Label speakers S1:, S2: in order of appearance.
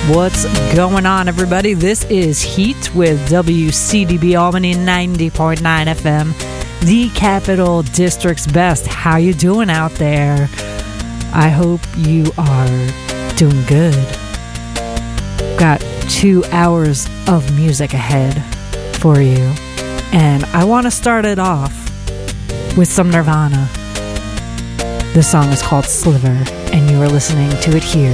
S1: What's going on, everybody? This is Heat with WCDB Albany 90.9 FM, the Capital District's best. How you doing out there? I hope you are doing good. Got 2 hours of music ahead for you, and I want to start it off with some Nirvana. This song is called Sliver, and you are listening to it here